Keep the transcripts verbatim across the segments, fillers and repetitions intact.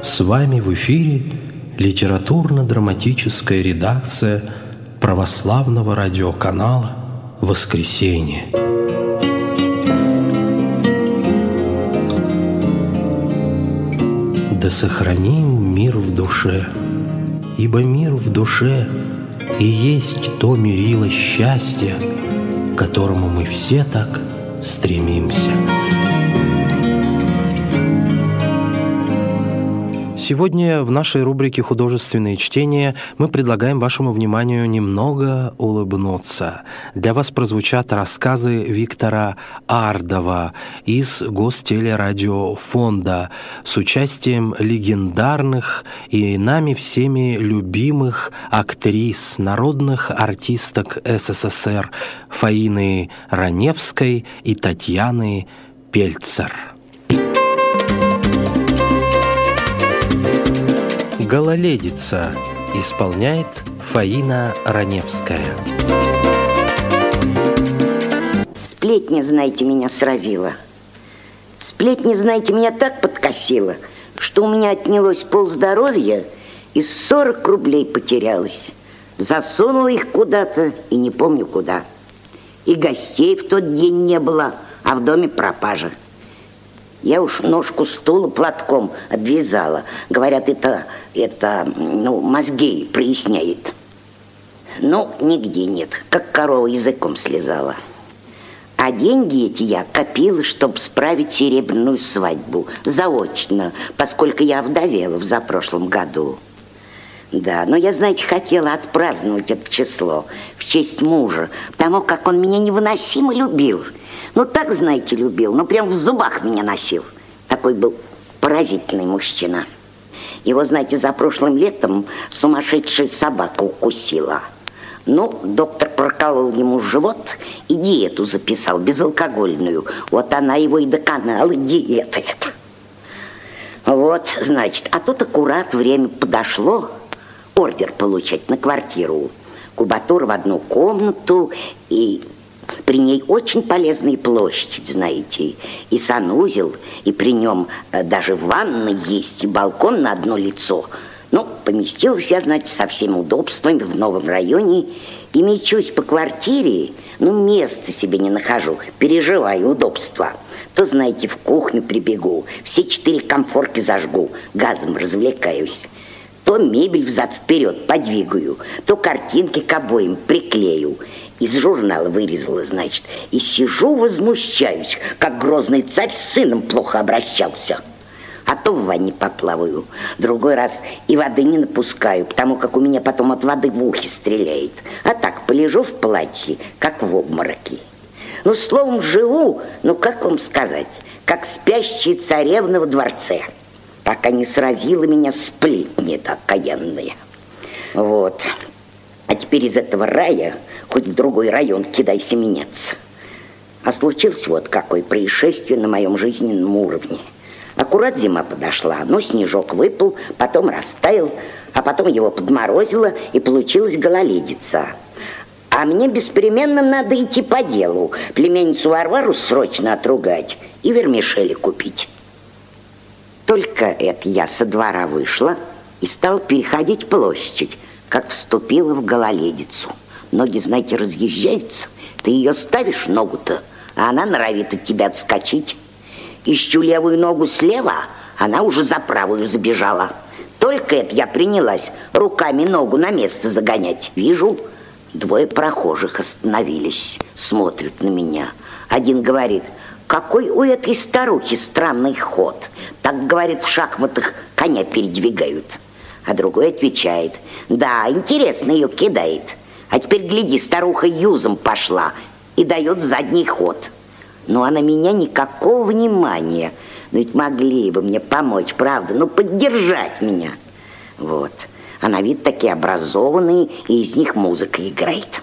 С вами в эфире литературно-драматическая редакция православного радиоканала «Воскресенье». Да сохраним мир в душе, ибо мир в душе и есть то мерило счастья, к которому мы все так стремимся. Сегодня в нашей рубрике «Художественные чтения» мы предлагаем вашему вниманию немного улыбнуться. Для вас прозвучат рассказы Виктора Ардова из Гостелерадиофонда с участием легендарных и нами всеми любимых актрис, народных артисток СССР Фаины Раневской и Татьяны Пельцер. «Гололедица» исполняет Фаина Раневская. Сплетня, знаете, меня сразила. Сплетня, знаете, меня так подкосила, что у меня отнялось полздоровья и сорок рублей потерялось. Засунула их куда-то и не помню куда. И гостей в тот день не было, а в доме пропажа. Я уж ножку стула платком обвязала. Говорят, это, это ну, мозги проясняет. Но нигде нет, как корова языком слезала. А деньги эти я копила, чтобы справить серебряную свадьбу. Заочно, поскольку я овдовела в запрошлом году. Да, но я, знаете, хотела отпраздновать это число в честь мужа, потому как он меня невыносимо любил. Ну, так, знаете, любил, ну, прям в зубах меня носил. Такой был поразительный мужчина. Его, знаете, за прошлым летом сумасшедшая собака укусила. Ну, доктор проколол ему живот и диету записал, безалкогольную. Вот она его и доконала, диета эта. Вот, значит, а тут аккурат время подошло ордер получать на квартиру. Кубатура в одну комнату и... При ней очень полезная площадь, знаете, и санузел, и при нем даже ванна есть, и балкон на одно лицо. Ну, поместилась я, значит, со всеми удобствами в новом районе, и мечусь по квартире, ну, места себе не нахожу, переживаю удобства. То, знаете, в кухню прибегу, все четыре комфорки зажгу, газом развлекаюсь. То мебель взад-вперед подвигаю, то картинки к обоим приклею. Из журнала вырезала, значит, и сижу, возмущаюсь, как грозный царь с сыном плохо обращался. А то в ванне поплаваю, другой раз и воды не напускаю, потому как у меня потом от воды в ухе стреляет. А так полежу в платье, как в обмороке. Ну, словом, живу, ну, как вам сказать, как спящая царевна в дворце, пока не сразила меня сплетни-то окаянные. Вот. А теперь из этого рая хоть в другой район кидайся меняться. А случилось вот какое происшествие на моем жизненном уровне. Аккурат зима подошла, но снежок выпал, потом растаял, а потом его подморозило, и получилась гололедица. А мне беспременно надо идти по делу, племянницу Варвару срочно отругать и вермишели купить. Только это я со двора вышла и стала переходить площадь, как вступила в гололедицу. Ноги, знаете, разъезжаются. Ты ее ставишь, ногу-то, а она норовит от тебя отскочить. Ищу левую ногу слева, она уже за правую забежала. Только это я принялась руками ногу на место загонять. Вижу, двое прохожих остановились, смотрят на меня. Один говорит: какой у этой старухи странный ход. Так, говорит, в шахматах коня передвигают. А другой отвечает: да, интересно, ее кидает. А теперь, гляди, старуха юзом пошла и дает задний ход. Ну, а на меня никакого внимания. Но ведь могли бы мне помочь, правда? Ну, поддержать меня. Вот. А на вид такие образованные, и из них музыка играет.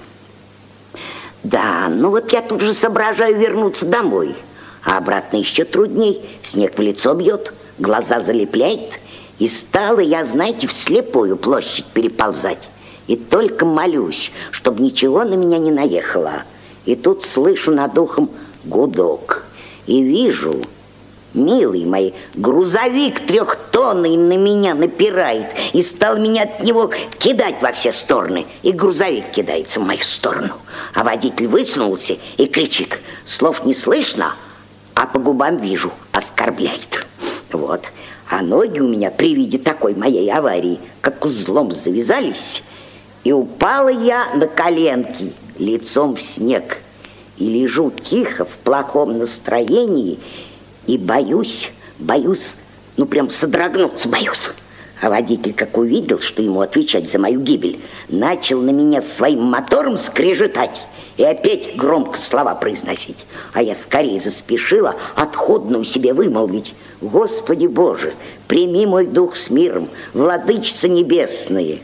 Да, ну вот я тут же соображаю вернуться домой. А обратно еще трудней. Снег в лицо бьет, глаза залепляет. И стала я, знаете, вслепую площадь переползать. И только молюсь, чтобы ничего на меня не наехало. И тут слышу над ухом гудок. И вижу, Милые мои, грузовик трехтонный на меня напирает и стал меня от него кидать во все стороны. И грузовик кидается в мою сторону. А водитель высунулся и кричит: слов не слышно, а по губам вижу, оскорбляет. Вот. А ноги у меня при виде такой моей аварии, как узлом завязались, и упала я на коленки лицом в снег. И лежу тихо в плохом настроении и боюсь, боюсь, ну прям содрогнуться боюсь. А водитель, как увидел, что ему отвечать за мою гибель, начал на меня своим мотором скрежетать и опять громко слова произносить. А я скорее заспешила отходную себе вымолвить: Господи Боже, прими мой дух с миром, владычица небесная.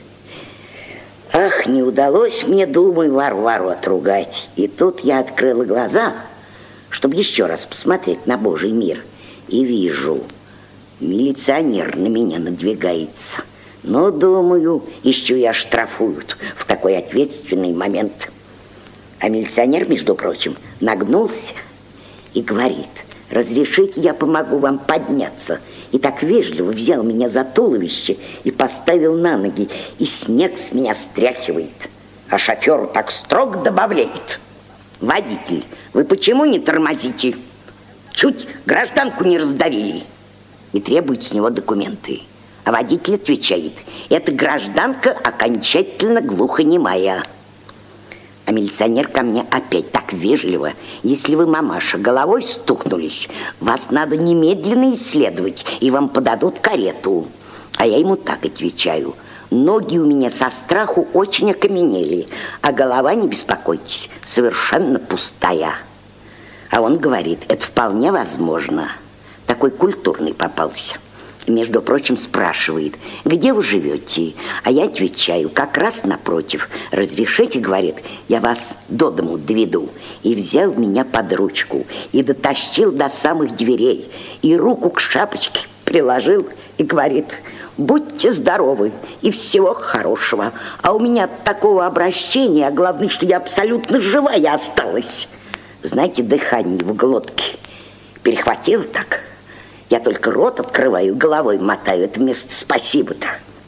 Ах, не удалось мне, думаю, Варвару отругать. И тут я открыла глаза, чтобы еще раз посмотреть на Божий мир. И вижу, милиционер на меня надвигается. Но, думаю, еще и оштрафуют в такой ответственный момент. А милиционер, между прочим, нагнулся и говорит: разрешите, я помогу вам подняться. И так вежливо взял меня за туловище и поставил на ноги, и снег с меня стряхивает. А шоферу так строго добавляет: водитель, вы почему не тормозите? Чуть гражданку не раздавили. И требует с него документы. А водитель отвечает: эта гражданка окончательно глухонемая. А милиционер ко мне опять так вежливо: если вы, мамаша, головой стукнулись, вас надо немедленно исследовать, и вам подадут карету. А я ему так отвечаю: ноги у меня со страху очень окаменели, а голова, не беспокойтесь, совершенно пустая. А он говорит: это вполне возможно. Такой культурный попался. И, между прочим, спрашивает: где вы живете? А я отвечаю: как раз напротив. Разрешите, говорит, я вас до дому доведу. И взял меня под ручку и дотащил до самых дверей, и руку к шапочке приложил и говорит: будьте здоровы и всего хорошего. А у меня от такого обращения, а главное, что я абсолютно живая осталась. Знаете, дыхание в глотке перехватило так. Я только рот открываю, головой мотаю. Это вместо спасибо-то.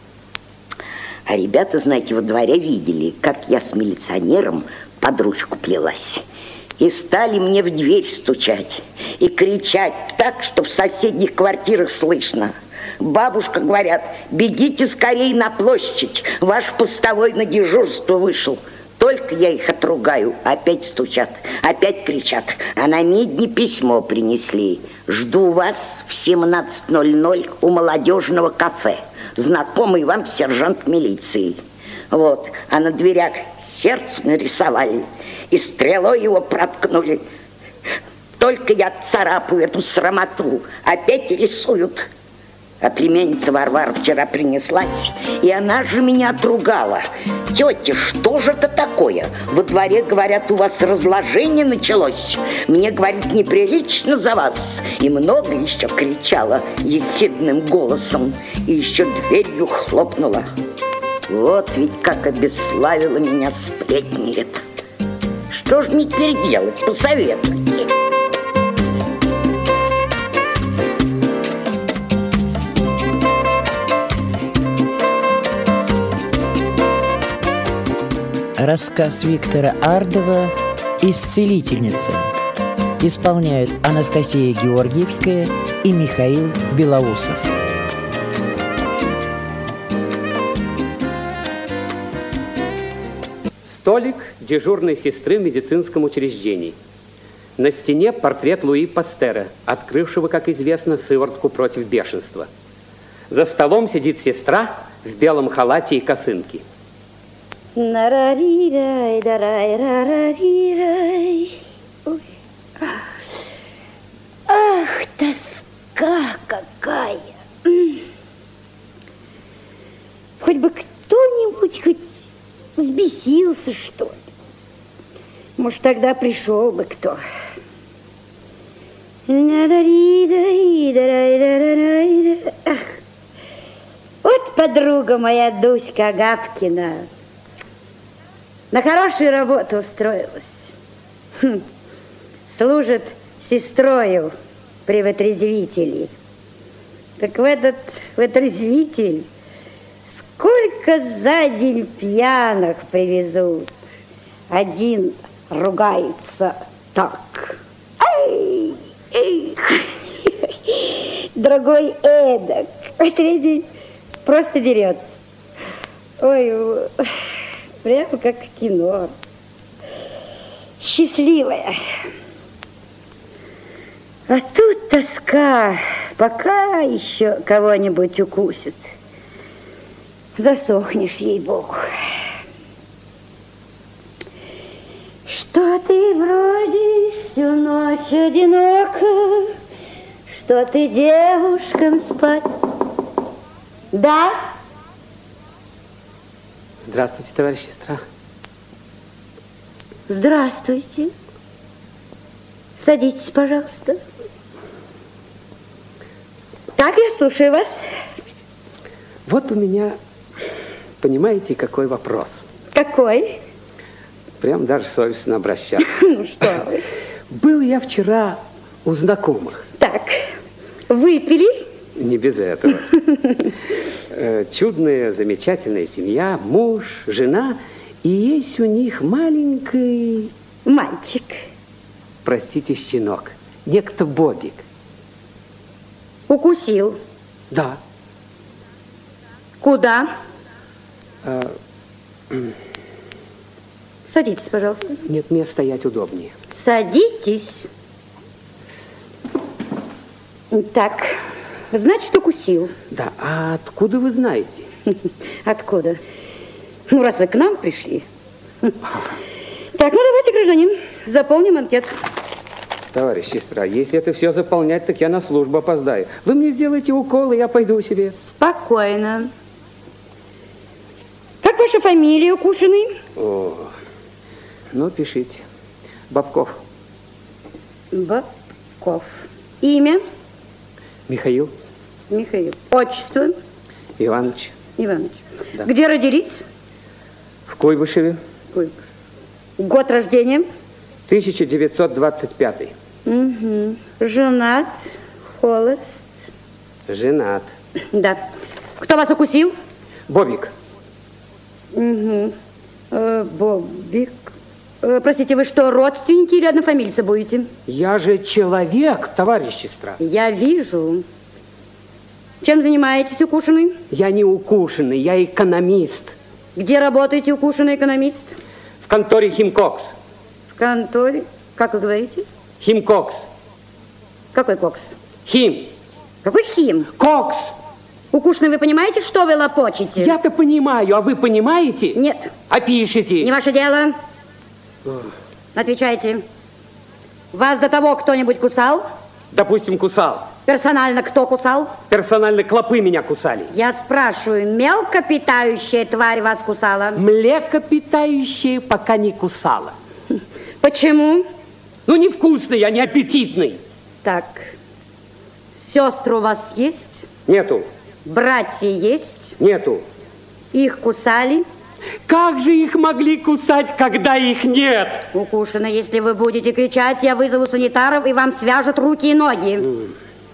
А ребята, знаете, во дворе видели, как я с милиционером под ручку плелась. И стали мне в дверь стучать и кричать так, что в соседних квартирах слышно. Бабушка, говорят, бегите скорее на площадь, ваш постовой на дежурство вышел. Только я их отругаю, опять стучат, опять кричат. А на медне письмо принесли. Жду вас в семнадцать ноль ноль у молодежного кафе. Знакомый вам сержант милиции. Вот, а на дверях сердце нарисовали и стрелой его проткнули. Только я царапаю эту срамоту, опять рисуют. А племянница Варвара вчера принеслась, и она же меня отругала. Тетя, что же это такое? Во дворе, говорят, у вас разложение началось. Мне, говорит, неприлично за вас. И много еще кричала ехидным голосом. И еще дверью хлопнула. Вот ведь как обесславила меня сплетни это. Что ж мне теперь делать? Посоветуйте. Рассказ Виктора Ардова «Исцелительница». Исполняют Анастасия Георгиевская и Михаил Белоусов. Столик дежурной сестры в медицинском учреждении. На стене портрет Луи Пастера, открывшего, как известно, сыворотку против бешенства. За столом сидит сестра в белом халате и косынке. Нарарирай, дарай, рарарирай. Ой. Ах, тоска какая! Хоть бы кто-нибудь хоть взбесился, что ли. Может, тогда пришел бы кто. Ах, вот подруга моя Дуська Агапкина. На хорошую работу устроилась. Хм. Служит сестрою при вытрезвителе. Так в этот вытрезвитель сколько за день пьяных привезут. Один ругается так. Ай, эх. Другой эдак. Третий просто дерется. Ой, прямо как в кино. Счастливая. А тут тоска, пока еще кого-нибудь укусит. Засохнешь, ей-богу. Что ты бродишь всю ночь одиноко, что ты девушкам спать? Да? Здравствуйте, товарищ сестра. Здравствуйте. Садитесь, пожалуйста. Так, я слушаю вас. Вот у меня, понимаете, какой вопрос. Какой? Прям даже совестно обращаться. Ну что вы. Был я вчера у знакомых. Так, выпили? Не без этого. Чудная, замечательная семья, муж, жена, и есть у них маленький... Мальчик. Простите, щенок. Некто Бобик. Укусил? Да. Куда? А... Садитесь, пожалуйста. Нет, мне стоять удобнее. Садитесь. Так, значит, укусил. Да, а откуда вы знаете? Откуда? Ну, раз вы к нам пришли. Так, ну давайте, гражданин, заполним анкету. Товарищ сестра, если это все заполнять, так я на службу опоздаю. Вы мне сделаете укол, и я пойду себе. Спокойно. Как ваша фамилия, укушенный? О, ну, пишите. Бабков. Бабков. Имя? Михаил. Михаил. Отчество? Иванович. Иванович. Да. Где родились? В Куйбышеве. Куйбышев. Год рождения? тысяча девятьсот двадцать пятый. Угу. Женат, холост. Женат. Да. Кто вас укусил? Бобик. Угу. Э, Бобик. Э, простите, вы что, родственники или однофамильцы будете? Я же человек, товарищ сестра. Я вижу. Чем занимаетесь, укушенный? Я не укушенный, я экономист. Где работаете, укушенный экономист? В конторе Химкокс. В конторе? Как вы говорите? Химкокс. Какой кокс? Хим. Какой хим? Кокс. Укушенный, вы понимаете, что вы лопочете? Я-то понимаю, а вы понимаете? Нет. А пишите? Не ваше дело. Отвечайте. Вас до того кто-нибудь кусал? Допустим, кусал. Персонально кто кусал? Персонально клопы меня кусали. Я спрашиваю, мелкопитающая тварь вас кусала? Млекопитающие пока не кусала. Почему? Ну, невкусный, а не аппетитный. Так, сестры у вас есть? Нету. Братья есть? Нету. Их кусали? Как же их могли кусать, когда их нет? Укушено, если вы будете кричать, я вызову санитаров, и вам свяжут руки и ноги. Mm.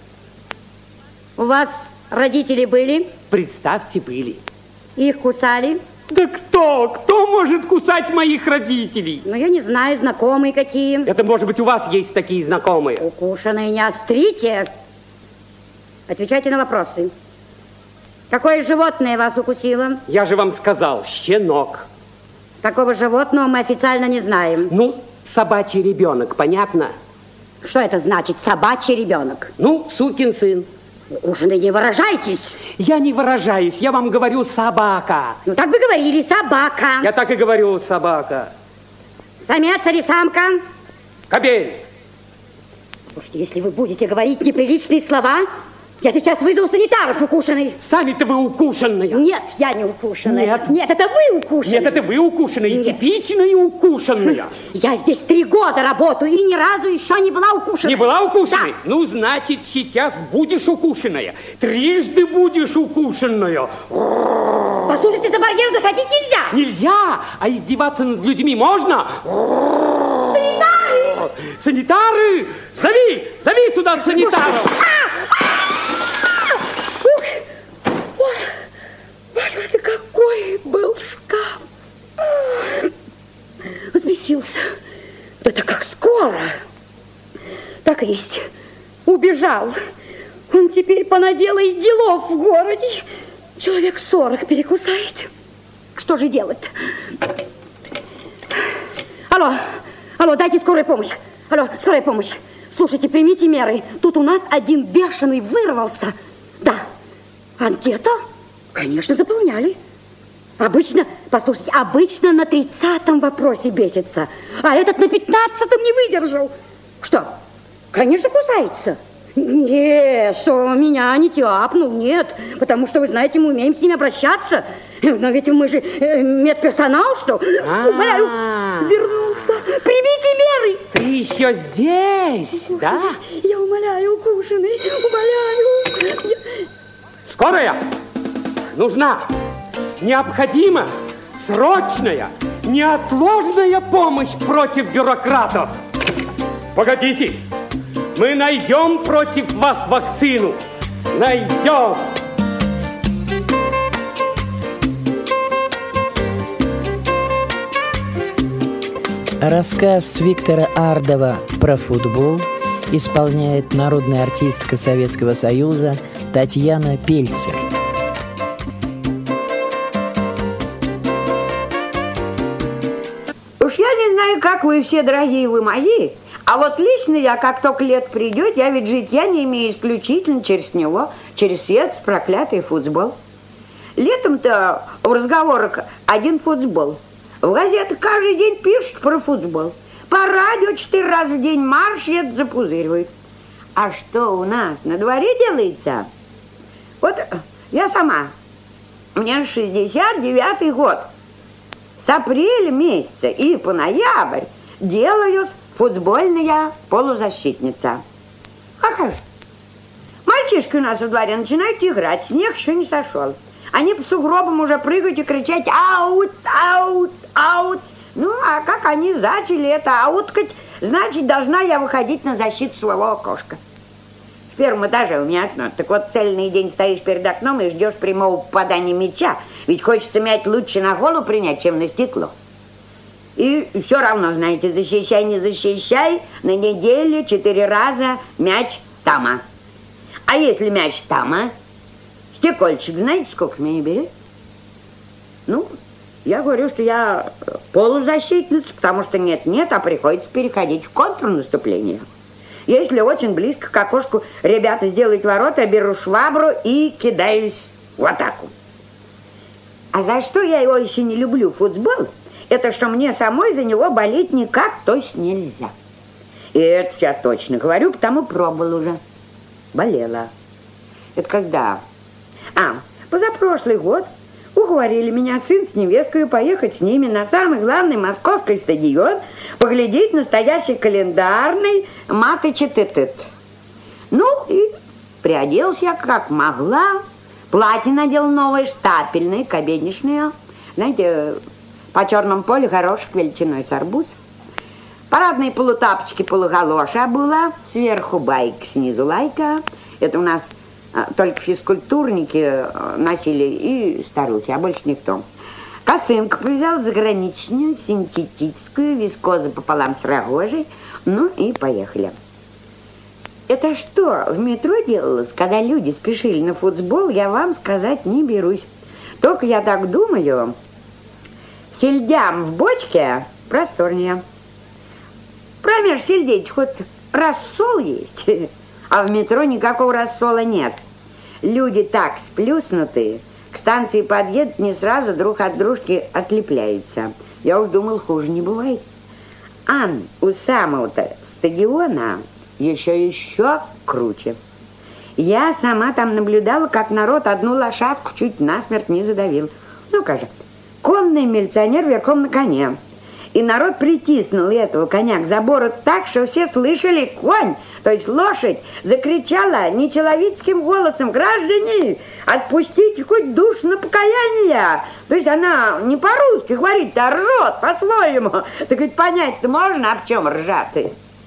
У вас родители были? Представьте, были. Их кусали? Да кто? Кто может кусать моих родителей? Ну, я не знаю, знакомые какие. Это, может быть, у вас есть такие знакомые. Укушенные, не острите. Отвечайте на вопросы. Какое животное вас укусило? Я же вам сказал, щенок. Такого животного мы официально не знаем. Ну, собачий ребенок, понятно? Что это значит, собачий ребенок? Ну, сукин сын. Укушенные, не выражайтесь. Я не выражаюсь, я вам говорю собака. Ну, так бы говорили, собака. Я так и говорю, собака. Самец или самка? Кобель. Слушайте, если вы будете говорить неприличные слова, я сейчас вызову санитаров, укушенный. Сами-то вы укушенные. Нет, я не укушенная. Нет. Нет, это вы укушенные. Нет, это вы укушенные, Нет. типичные укушенные. Я здесь три года работаю и ни разу еще не была укушенной. Не была укушенной? Да. Ну, значит, сейчас будешь укушенная. Трижды будешь укушенная. Послушайте, за барьер заходить нельзя. Нельзя, а издеваться над людьми можно? Санитары! О, санитары! Зови! Зови сюда санитаров! Ой, батюшка, какой был шкаф! Взбесился. Это как скоро. Так и есть. Убежал. Он теперь понаделает делов в городе. Человек сорок перекусает. Что же делать? Алло, алло, дайте скорую помощь. Алло, скорая помощь. Слушайте, примите меры. Тут у нас один бешеный вырвался. Да. Анкета? Конечно, заполняли. Обычно, послушайте, обычно на тридцатом вопросе бесится, а этот на пятнадцатом не выдержал. Что? Конечно, кусается. Нет, что меня не тяпнул, нет, потому что, вы знаете, мы умеем с ними обращаться. Но ведь мы же медперсонал, что? Умоляю, вернулся. Примите меры. Ты еще здесь, да? Я умоляю, укушенный, умоляю. Скорая! Нужна, необходима, срочная, неотложная помощь против бюрократов. Погодите, мы найдем против вас вакцину. Найдем. Рассказ Виктора Ардова про футбол исполняет народная артистка Советского Союза Татьяна Пельцер. Уж я не знаю, как вы все, дорогие вы мои, а вот лично я, как только лет придет, я ведь жить я не имею исключительно через него, через свет проклятый футбол. Летом-то в разговорах один футбол. В газетах каждый день пишут про футбол. По радио четыре раза в день марш это запузыривают. А что у нас на дворе делается? Вот я сама, мне шестьдесят девятый год. С апреля месяца и по ноябрь делаюсь футбольная полузащитница. А как же? Мальчишки у нас во дворе начинают играть, снег еще не сошел. Они по сугробам уже прыгают и кричать «аут, аут, аут». Ну, а как они зачали это ауткать, значит, должна я выходить на защиту своего окошка. В первом этаже у меня окно. Так вот, цельный день стоишь перед окном и ждешь прямого попадания мяча. Ведь хочется мяч лучше на голову принять, чем на стекло. И все равно, знаете, защищай, не защищай, на неделю четыре раза мяч тама. А если мяч тама, стекольчик, знаете, сколько меня берет? Ну, я говорю, что я полузащитница, потому что нет-нет, а приходится переходить в контрнаступление. Если очень близко к окошку ребята сделают ворота, я беру швабру и кидаюсь в атаку. А за что я его еще не люблю, футбол, это что мне самой за него болеть никак, то есть нельзя. И это я точно говорю, потому пробовала уже. Болела. Это когда? А, позапрошлый год уговорили меня сын с невесткой поехать с ними на самый главный московский стадион, поглядеть настоящий календарный матч-тет-тет. Ну, и приоделась я как могла. Платье надела новое, штапельное, кабинешное. Знаете, по черному полю горошек величиной с арбуз. Парадные полутапочки, полугалоши обула. Сверху байк, снизу лайка. Это у нас а, только физкультурники носили и старухи, а больше никто. Косынку взял заграничную, синтетическую, вискозу пополам с рогожей. Ну и поехали. Это что в метро делалось, когда люди спешили на футбол, я вам сказать не берусь. Только я так думаю, сельдям в бочке просторнее. Промеж сельдей хоть рассол есть, а в метро никакого рассола нет. Люди так сплюснутые, к станции подъедут, не сразу друг от дружки отлепляются. Я уж думал, хуже не бывает. А у самого-то стадиона еще еще круче. Я сама там наблюдала, как народ одну лошадку чуть насмерть не задавил. Ну-ка же, конный милиционер верхом на коне. И народ притиснул этого коня к забору так, что все слышали конь, то есть лошадь, закричала нечеловеческим голосом: «Граждане, отпустите хоть душ на покаяние!» То есть она не по-русски говорит, а ржет по-своему. Так ведь понять-то можно, а в чем ржат?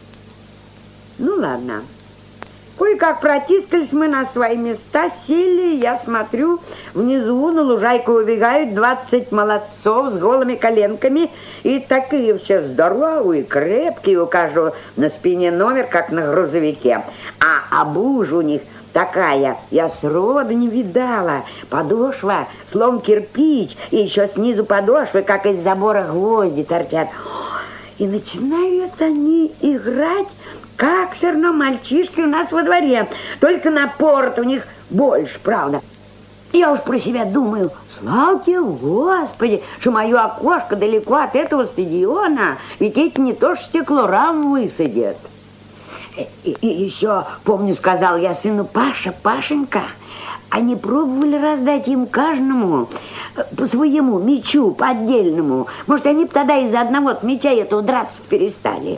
Ну, ладно. Кое-как протискались мы на свои места, сели, я смотрю, внизу на лужайку убегают двадцать молодцов с голыми коленками, и такие все здоровые, крепкие, у каждого на спине номер, как на грузовике. А обужа у них такая, я сроду не видала, подошва, словно кирпич, и еще снизу подошвы, как из забора гвозди торчат. И начинают они играть, как все равно мальчишки у нас во дворе, только напор у них больше, правда. Я уж про себя думаю, слава тебе, Господи, что мое окошко далеко от этого стадиона, ведь эти не то что стекло, раму высадят. И, и еще, помню, сказал я сыну: Паша, Пашенька, они пробовали раздать им каждому по своему мячу, по отдельному. Может, они бы тогда из-за одного мяча этого драться перестали.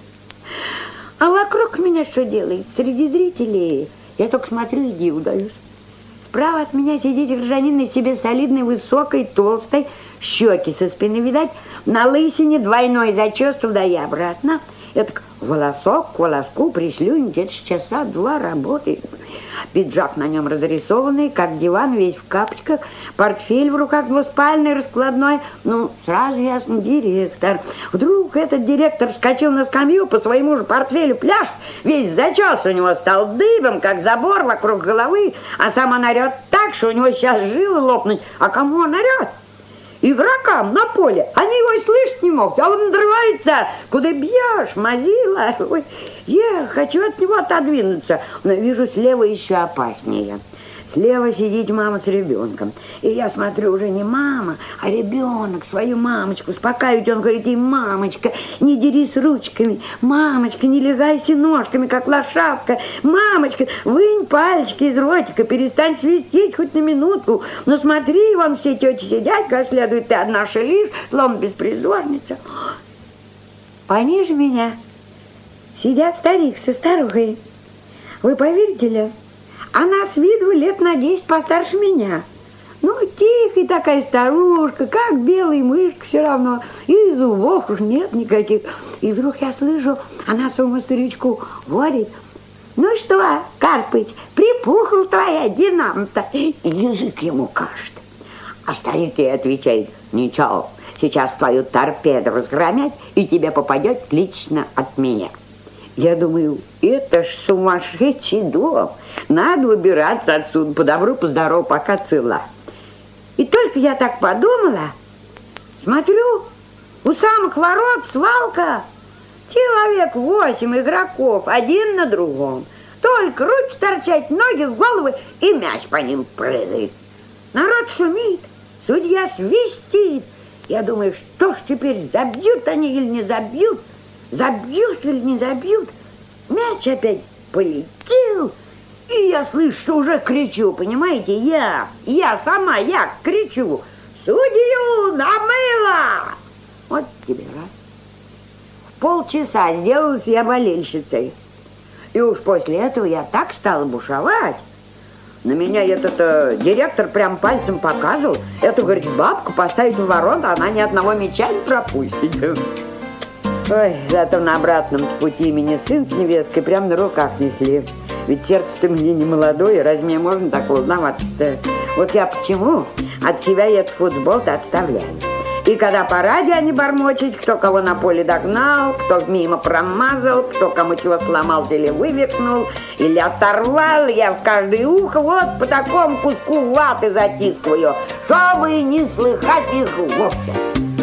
А вокруг меня что делает? Среди зрителей я только смотрю и диву даюсь. Справа от меня сидит гражданин из себе солидной, высокой, толстой, щеки со спины видать, на лысине двойной зачес туда и обратно. Это волосок к волоску пришлю, где-то часа два работает. Пиджак на нем разрисованный, как диван, весь в капочках, портфель в руках двуспальный, раскладной. Ну, сразу ясно, директор. Вдруг этот директор вскочил на скамью, по своему же портфелю пляж, весь зачес у него стал дыбом, как забор вокруг головы, а сам он орет так, что у него сейчас жилы лопнуть. А кому он орет? Игрокам на поле. Они его и слышать не могут, а он надрывается. Куда бьешь, мазила? Ой, я хочу от него отодвинуться, но вижу, слева еще опаснее. Слева сидит мама с ребенком. И я смотрю, уже не мама, а ребенок свою мамочку успокаивает. Он говорит ей: мамочка, не дерись ручками. Мамочка, не легайся ножками, как лошадка. Мамочка, вынь пальчики из ротика, перестань свистеть хоть на минутку. Но смотри, вон все тети сидят, как следует, ты одна шалишь, словно беспризорница. Пониже меня сидят старик со старухой. Вы поверите ли? Она с виду лет на десять постарше меня. Ну, тихая такая старушка, как белая мышка все равно. И зубов уж нет никаких. И вдруг я слышу, она своему старичку говорит: ну что, Карпыч, припухла твоя динамо-то. И язык ему кажет. А старик ей отвечает: ничего, сейчас твою торпеду разгромят, и тебе попадет лично от меня. Я думаю, это ж сумасшедший дом. Надо выбираться отсюда по добру, по здорову, пока цела. И только я так подумала, смотрю, у самых ворот свалка. Человек восемь игроков, один на другом. Только руки торчат, ноги, головы, и мяч по ним прыгает. Народ шумит, судья свистит. Я думаю, что ж теперь, забьют они или не забьют? Забьют или не забьют? Мяч опять полетел, и я слышу, что уже кричу, понимаете? Я, я сама, я кричу: судью намыло! Вот тебе раз. В полчаса сделалась я болельщицей. И уж после этого я так стала бушевать. На меня этот э, директор прям пальцем показывал. Эту, говорит, бабку поставить в ворота, она ни одного мяча не пропустит. Ой, зато на обратном пути меня сын с невесткой прям на руках несли. Ведь сердце-то мне не молодое, разве мне можно так волноваться-то? Вот я почему от себя этот футбол-то отставляю. И когда по радио они бормочут, кто кого на поле догнал, кто мимо промазал, кто кому чего сломал или вывихнул, или оторвал, я в каждое ухо вот по такому куску ваты затискиваю, чтобы не слыхать их вовсе.